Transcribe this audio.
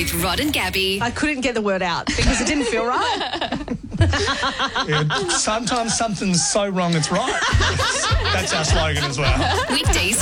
with Rod and Gabby. I couldn't get the word out because it didn't feel right. Sometimes something's so wrong it's right. That's our slogan as well. Weekdays